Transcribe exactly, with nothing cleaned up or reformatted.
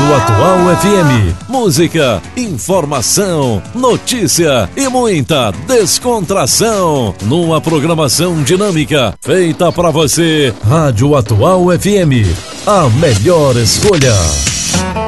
Rádio Atual F M. Música, informação, notícia e muita descontração. Numa programação dinâmica feita para você. Rádio Atual F M. A melhor escolha.